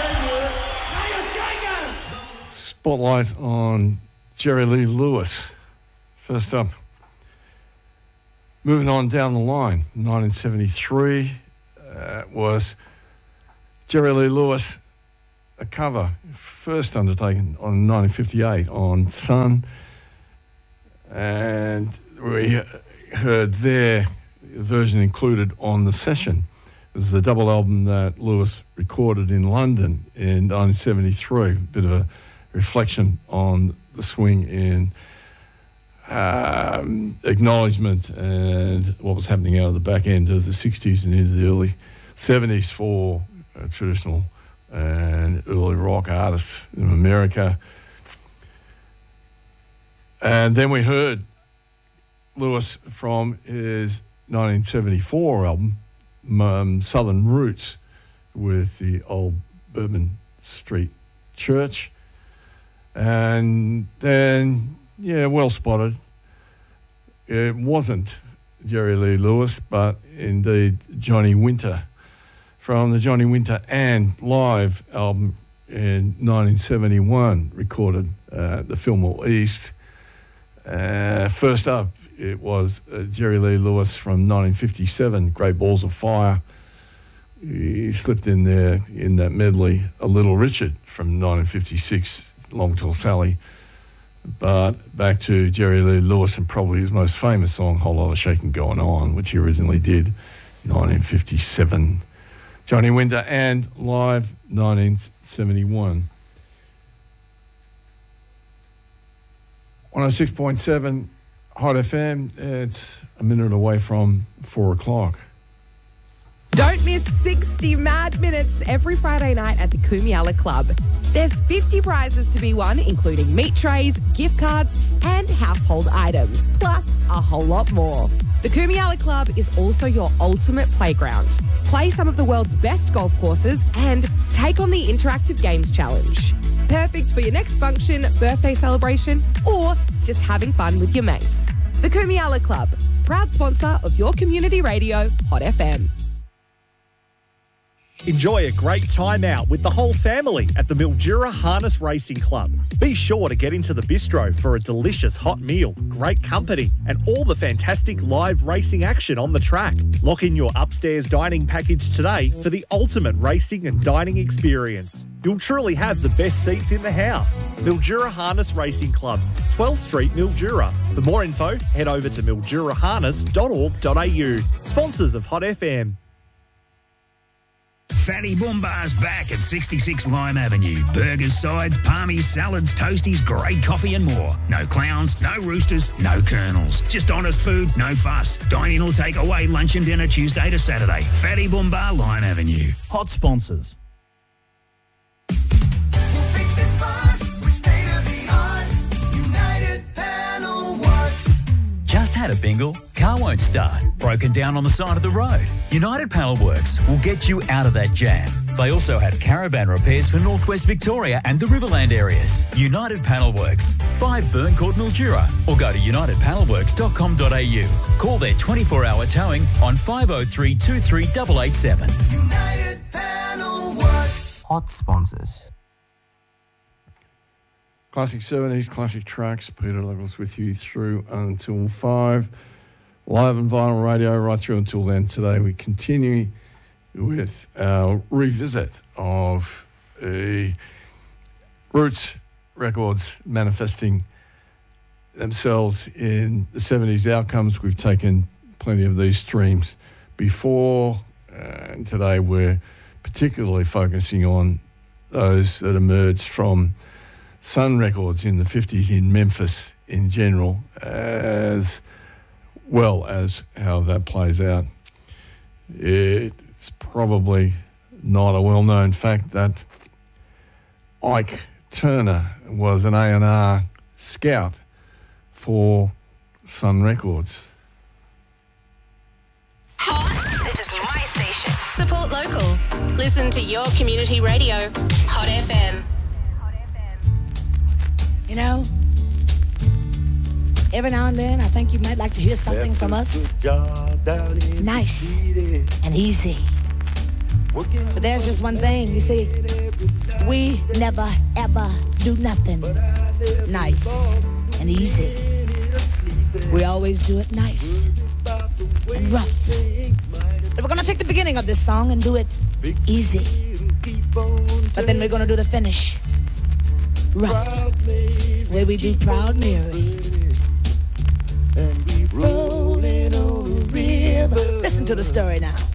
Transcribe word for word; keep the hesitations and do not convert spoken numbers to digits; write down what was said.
Spotlight on Jerry Lee Lewis. First up, moving on down the line, nineteen seventy-three uh, was Jerry Lee Lewis, a cover first undertaken on nineteen fifty-eight on Sun, and we heard their version included on The Session. It was the double album that Lewis recorded in London in nineteen seventy-three, a bit of a reflection on the swing in um, acknowledgement and what was happening out of the back end of the sixties and into the early seventies for uh, traditional and early rock artists in America. And then we heard Lewis from his nineteen seventy-four album, um, Southern Roots, with the old Bourbon Street Church. And then, yeah, well spotted. It wasn't Jerry Lee Lewis, but indeed Johnny Winter from the Johnny Winter and Live album in nineteen seventy-one, recorded uh, at the Fillmore East. Uh, first up, it was uh, Jerry Lee Lewis from nineteen fifty-seven, Great Balls of Fire. He slipped in there in that medley a Little Richard from nineteen fifty-six, Long Tall Sally. But back to Jerry Lee Lewis and probably his most famous song, Whole Lot of Shaking Going On, which he originally did nineteen fifty-seven. Johnny Winter and Live nineteen seventy-one. one oh six point seven Hot F M. It's a minute away from four o'clock. Don't miss sixty mad minutes every Friday night at the Kumiala Club. There's fifty prizes to be won, including meat trays, gift cards, and household items, plus a whole lot more. The Kumiala Club is also your ultimate playground. Play some of the world's best golf courses and take on the Interactive Games Challenge. Perfect for your next function, birthday celebration, or just having fun with your mates. The Kumiala Club, proud sponsor of your community radio, Hot F M. Enjoy a great time out with the whole family at the Mildura Harness Racing Club. Be sure to get into the bistro for a delicious hot meal, great company, and all the fantastic live racing action on the track. Lock in your upstairs dining package today for the ultimate racing and dining experience. You'll truly have the best seats in the house. Mildura Harness Racing Club, twelfth Street, Mildura. For more info, head over to mildura harness dot org dot a u. Sponsors of Hot F M. Fatty Boombar's back at sixty-six Lime Avenue. Burgers, sides, palmies, salads, toasties, great coffee and more. No clowns, no roosters, no colonels. Just honest food, no fuss. Dine in or take away lunch and dinner Tuesday to Saturday. Fatty Boombar, Lime Avenue. Hot sponsors. Just had a bingle? Car won't start. Broken down on the side of the road? United Panel Works will get you out of that jam. They also have caravan repairs for Northwest Victoria and the Riverland areas. United Panel Works, five Burn Court, Mildura, or go to united panel works dot com dot a u. Call their twenty-four hour towing on five oh three, two three eight eight seven. United Panel Works. Hot sponsors. Classic seventies, classic tracks. Peter Douglas with you through until five. Live and vinyl radio right through until then. Today we continue with our revisit of uh, Roots records manifesting themselves in the seventies outcomes. We've taken plenty of these streams before, uh, and today we're particularly focusing on those that emerged from Sun Records in the fifties in Memphis in general, as well as how that plays out. It's probably not a well-known fact that Ike Turner was an A and R scout for Sun Records. This is my station. Support local. Listen to your community radio, Hot F M. You know, every now and then I think you might like to hear something from us. Nice and easy. But there's just one thing, you see, we never ever do nothing nice and easy. We always do it nice and rough. But we're gonna take the beginning of this song and do it easy. But then we're gonna do the finish rough. The way we do Proud Mary. Rolling on the river. Listen to the story now.